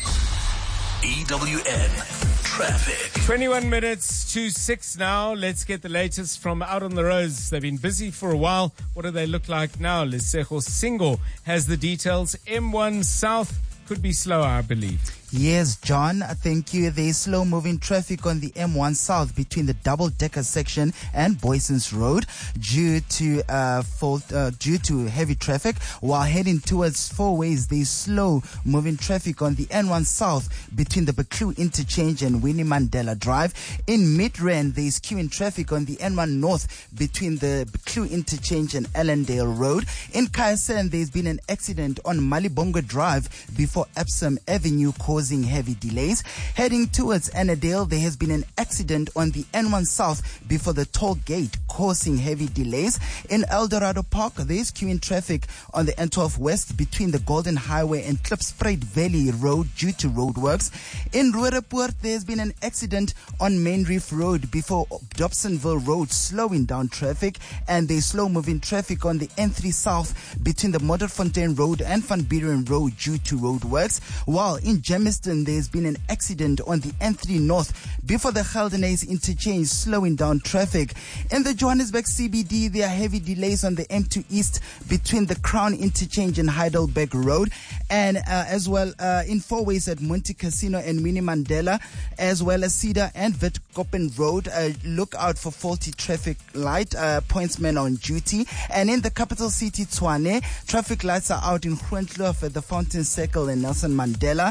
E W N Traffic. twenty-one minutes to six now. Let's get the latest from out on the roads. They've been busy for a while. What do they look like now? Lesego Singo has the details. M one South could be slower, I believe. Yes, John, thank you. There's slow-moving traffic on the M one South between the double-decker section and Boyson's Road due to uh, fault, uh, due to heavy traffic. While heading towards Four Ways, there's slow-moving traffic on the N one South between the Buccleuch Interchange and Winnie Mandela Drive. In Midrand, there's queuing traffic on the N one North between the Buccleuch Interchange and Allendale Road. In Kaisen, there's been an accident on Malibongwe Drive before Epsom Avenue, causing heavy delays. Heading towards Annandale, there has been an accident on the N one South before the toll gate, causing heavy delays. In Eldorado Park, there is queuing traffic on the N twelve West between the Golden Highway and Klipspruit Valley Road due to roadworks. In Roodepoort, there has been an accident on Main Reef Road before Dobsonville Road, slowing down traffic, and there's slow-moving traffic on the N three South between the Modderfontein Road and Van Buren Road due to roadworks. While in Germiston, there's been an accident on the N three North before the Geldenhuys Interchange, slowing down traffic. In the Johannesburg C B D, there are heavy delays on the M two East between the Crown Interchange and Heidelberg Road, and uh, as well uh, in Four Ways at Monte Casino and Winnie Mandela, as well as Cedar and Witkoppen Road. Uh, look out for faulty traffic light, uh, pointsmen on duty. And in the capital city, Tshwane, traffic lights are out in Groenkloof at the Fountain Circle and Nelson Mandela. And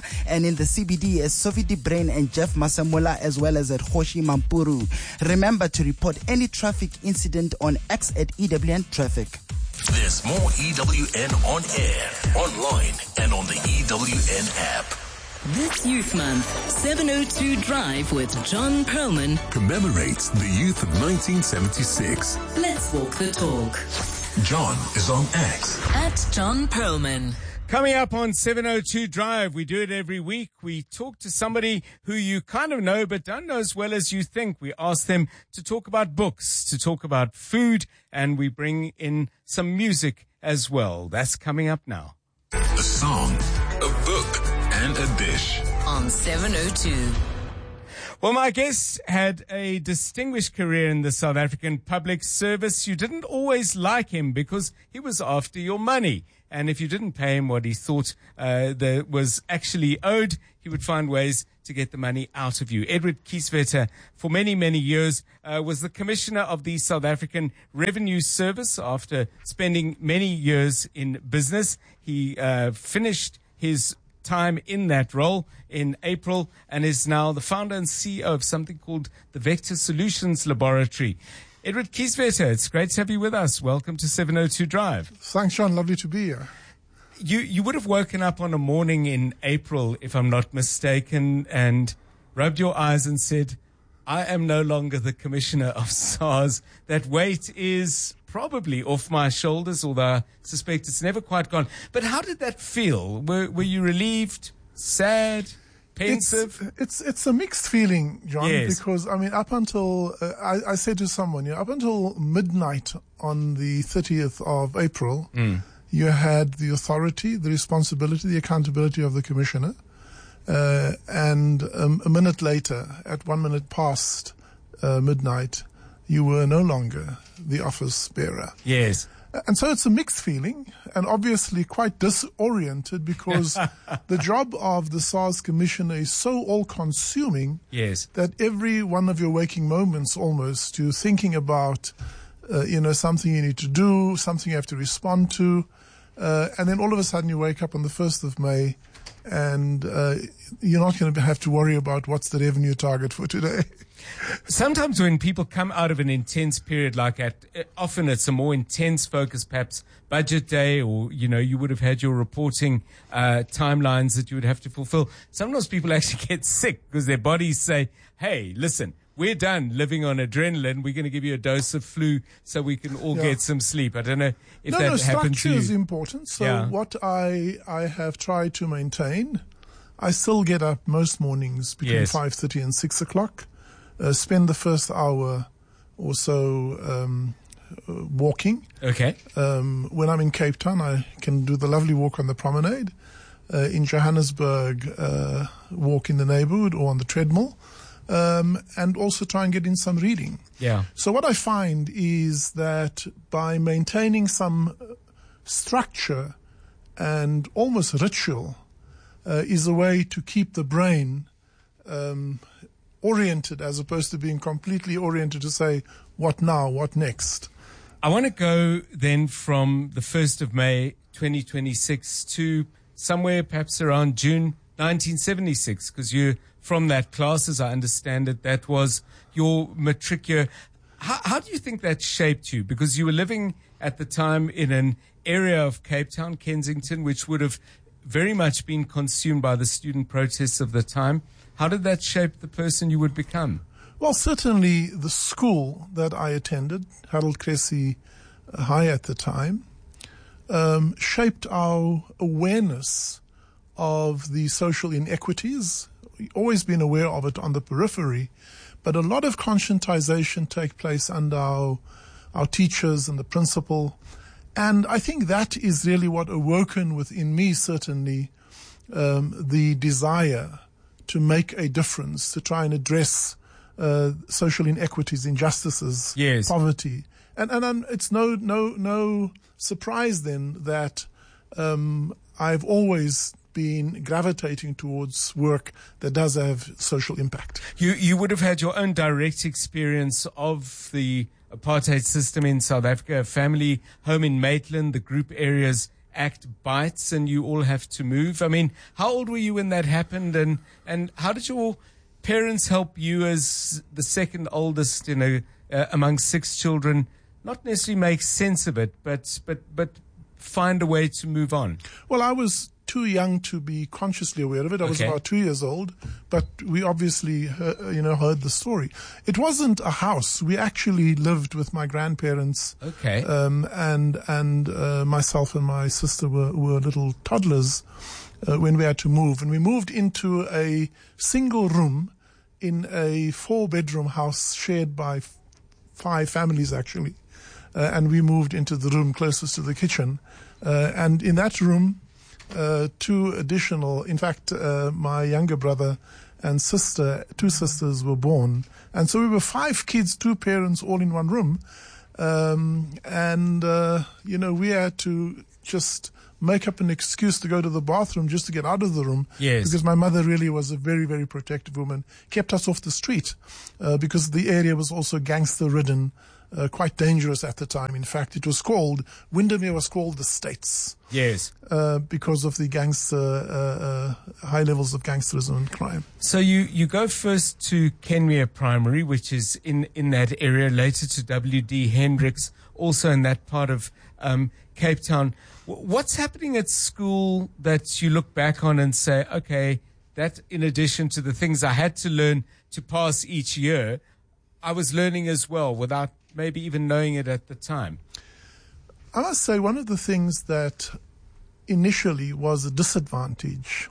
in the C B D is Sophie De Bruin and Jeff Masamola, as well as at Hoshi Mampuru. Remember to report any traffic incident on X at E W N Traffic. There's more E W N on air, online, and on the E W N app. This Youth Month, seven oh two Drive with John Perlman commemorates the youth of nineteen seventy-six. Let's walk the talk. John is on X. At John Perlman. Coming up on seven oh two Drive, we do it every week. We talk to somebody who you kind of know but don't know as well as you think. We ask them to talk about books, to talk about food, and we bring in some music as well. That's coming up now. A song, a book, and a dish. On seven oh two. Well, my guest had a distinguished career in the South African public service. You didn't always like him because he was after your money. And if you didn't pay him what he thought uh, that was actually owed, he would find ways to get the money out of you. Edward Kieswetter, for many, many years, uh, was the Commissioner of the South African Revenue Service. After spending many years in business, he uh, finished his time in that role in April and is now the founder and C E O of something called the Vector Solutions Laboratory. Edward Kieswetter, it's great to have you with us. Welcome to seven oh two Drive. Thanks, Sean. Lovely to be here. You you would have woken up on a morning in April, if I'm not mistaken, and rubbed your eyes and said, I am no longer the Commissioner of SARS. That weight is probably off my shoulders, although I suspect it's never quite gone. But how did that feel? Were, were you relieved, sad, pensive? It's, it's it's a mixed feeling, John, yes. because, I mean, up until, uh, I, I said to someone, you know, up until midnight on the thirtieth of April, mm. you had the authority, the responsibility, the accountability of the Commissioner. Uh, and um, a minute later, at one minute past uh, midnight, you were no longer the office bearer. Yes. And so it's a mixed feeling and obviously quite disoriented because the job of the SARS Commissioner is so all-consuming yes. that every one of your waking moments almost you're thinking about, uh, you know, something you need to do, something you have to respond to, uh, and then all of a sudden you wake up on the first of May and uh, you're not going to have to worry about what's the revenue target for today. Sometimes when people come out of an intense period like that, often it's a more intense focus, perhaps budget day, or, you know, you would have had your reporting uh, timelines that you would have to fulfill. Sometimes people actually get sick because their bodies say, hey, listen, we're done living on adrenaline. We're going to give you a dose of flu so we can all yeah. get some sleep. I don't know if no, that no, happened to you. Structure is important. So yeah. what I I have tried to maintain, I still get up most mornings between yes. five thirty and six o'clock. Uh, spend the first hour or so um, uh, walking. Okay. Um, when I'm in Cape Town, I can do the lovely walk on the promenade. Uh, in Johannesburg, uh, walk in the neighborhood or on the treadmill. Um, and also try and get in some reading. Yeah. So what I find is that by maintaining some structure and almost ritual uh, is a way to keep the brain um, oriented as opposed to being completely oriented to say, what now, what next? I want to go then from the first of May twenty twenty-six to somewhere perhaps around June nineteen seventy-six, because you're from that class, as I understand it. That was your matric year. How, how do you think that shaped you? Because you were living at the time in an area of Cape Town, Kensington, which would have very much been consumed by the student protests of the time. How did that shape the person you would become? Well, certainly the school that I attended, Harold Cressy High at the time, um, shaped our awareness of the social inequities. We've always been aware of it on the periphery, but a lot of conscientization take place under our, our teachers and the principal. And I think that is really what awoken within me, certainly, um, the desire to make a difference, to try and address uh, social inequities, injustices, yes. poverty. And, and and it's no no no surprise then that um, I've always been gravitating towards work that does have social impact. You you would have had your own direct experience of the apartheid system in South Africa, a family home in Maitland, the group areas act bites and you all have to move. I mean, how old were you when that happened, and, and how did your parents help you as the second oldest, you know, uh, among six children, not necessarily make sense of it, but, but, but find a way to move on? Well, I was too young to be consciously aware of it. I was Okay. about two years old, but we obviously, uh, you know, heard the story. It wasn't a house. We actually lived with my grandparents. Okay. Um, and and uh, myself and my sister were, were little toddlers uh, when we had to move. And we moved into a single room in a four-bedroom house shared by f- five families, actually. Uh, and we moved into the room closest to the kitchen. Uh, and in that room, Uh, two additional, in fact, uh, my younger brother and sister, two sisters were born. And so we were five kids, two parents, all in one room. Um, and, uh, you know, we had to just make up an excuse to go to the bathroom just to get out of the room. Yes. Because my mother really was a very, very protective woman, kept us off the street, uh, because the area was also gangster ridden. Uh, quite dangerous at the time. In fact, it was called, Windermere was called the States. Yes. Uh, because of the gangster, uh, uh, high levels of gangsterism and crime. So you, you go first to Kenmere Primary, which is in, in that area, later to W D Hendricks, also in that part of um, Cape Town. W- what's happening at school that you look back on and say, okay, that in addition to the things I had to learn to pass each year, I was learning as well without maybe even knowing it at the time? I must say one of the things that initially was a disadvantage,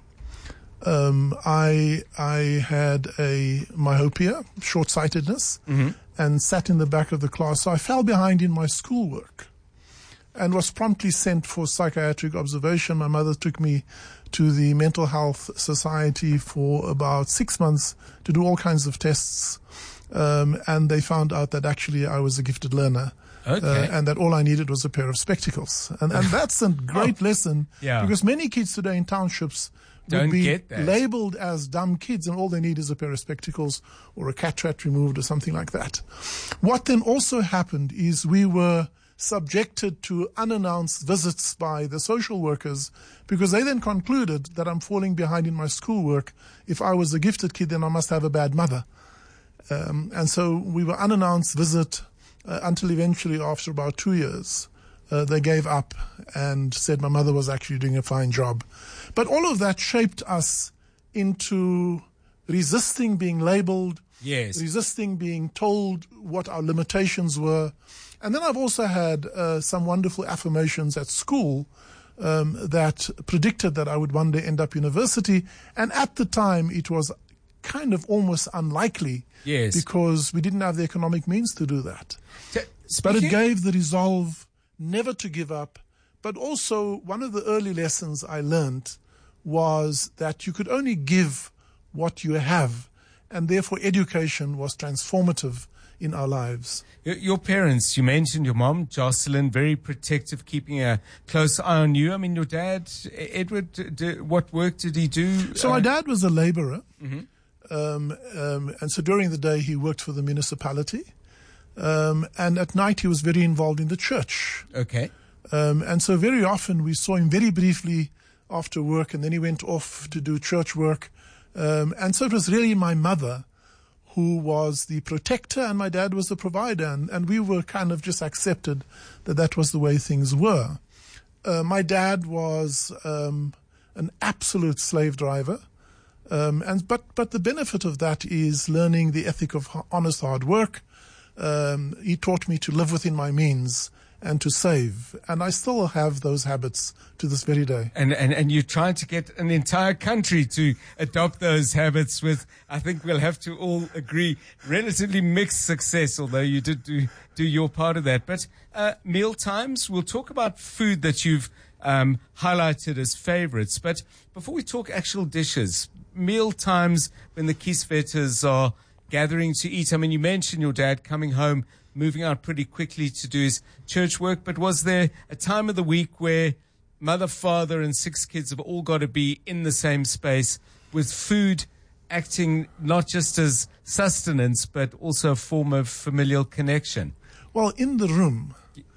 um, I I had a myopia, short-sightedness, Mm-hmm. and sat in the back of the class. So I fell behind in my schoolwork and was promptly sent for psychiatric observation. My mother took me to the Mental Health Society for about six months to do all kinds of tests. Um, and they found out that actually I was a gifted learner. Okay. Uh, and that all I needed was a pair of spectacles. And, and that's a great lesson. Yeah. Because many kids today in townships Don't would be get that. labeled as dumb kids, and all they need is a pair of spectacles or a cataract removed or something like that. What then also happened is we were subjected to unannounced visits by the social workers, because they then concluded that I'm falling behind in my schoolwork. If I was a gifted kid, then I must have a bad mother. Um, and so we were unannounced visit uh, until eventually, after about two years, uh, they gave up and said my mother was actually doing a fine job. But all of that shaped us into resisting being labeled, Yes. resisting being told what our limitations were. And then I've also had uh, some wonderful affirmations at school um, that predicted that I would one day end up university. And at the time, it was kind of almost unlikely. Yes. Because we didn't have the economic means to do that. So, But it speaking- gave the resolve never to give up. But also, one of the early lessons I learned was that you could only give what you have. And therefore, education was transformative in our lives. Your, your parents, you mentioned your mom, Jocelyn, very protective, keeping a close eye on you. I mean, your dad, Edward, d- d- what work did he do? So Uh, my dad was a laborer. Mhm. Um, um, and so during the day, he worked for the municipality. Um, and at night, he was very involved in the church. Okay. Um, and so very often we saw him very briefly after work, and then he went off to do church work. Um, and so it was really my mother who was the protector, and my dad was the provider. And, and we were kind of just accepted that that was the way things were. Uh, my dad was um, an absolute slave driver. Um, and but but the benefit of that is learning the ethic of ho- honest hard work. Um, he taught me to live within my means and to save, and I still have those habits to this very day. And, and, and you're trying to get an entire country to adopt those habits with, I think we'll have to all agree, relatively mixed success, although you did do, do your part of that. But uh, meal times, we'll talk about food that you've um, highlighted as favorites. But before we talk actual dishes, meal times when the Kieswetters are gathering to eat. I mean, you mentioned your dad coming home, moving out pretty quickly to do his church work, but was there a time of the week where mother, father, and six kids have all got to be in the same space with food acting not just as sustenance, but also a form of familial connection? Well, in the room,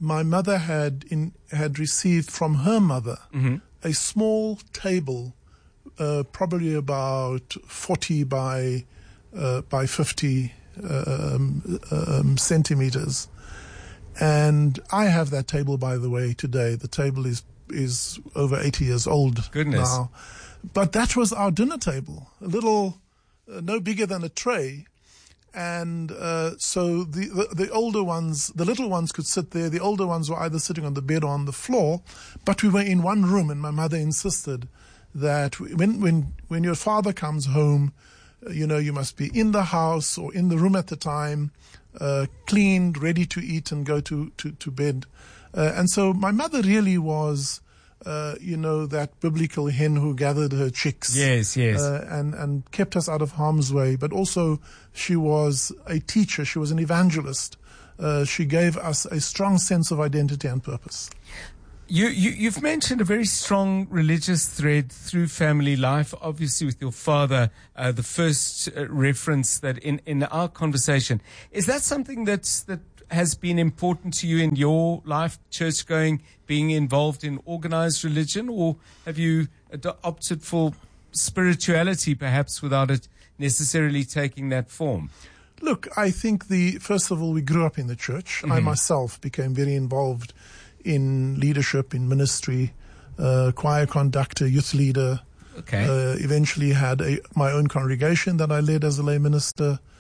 my mother had in, had received from her mother Mm-hmm. a small table, uh, probably about forty by uh, by fifty um, um, centimeters. And I have that table, by the way, today. The table is is over eighty years old Goodness. now. But that was our dinner table, a little, uh, no bigger than a tray. And uh, so the, the the older ones, the little ones could sit there. The older ones were either sitting on the bed or on the floor. But we were in one room, and my mother insisted that when when when your father comes home, uh, you know, you must be in the house or in the room at the time, uh, cleaned, ready to eat and go to to, to bed. Uh, and so my mother really was, uh, you know, that biblical hen who gathered her chicks. Yes, yes. Uh, and, and kept us out of harm's way. But also she was a teacher. She was an evangelist. Uh, she gave us a strong sense of identity and purpose. You, you, you've mentioned a very strong religious thread through family life, obviously with your father, uh, the first uh, reference that in, in our conversation. Is that something that's, that has been important to you in your life, church going, being involved in organized religion, or have you ad- opted for spirituality perhaps without it necessarily taking that form? Look, I think the, first of all, we grew up in the church. Mm-hmm. I myself became very involved in leadership, in ministry, uh, choir conductor, youth leader. Okay. Uh, eventually had a, my own congregation that I led as a lay minister.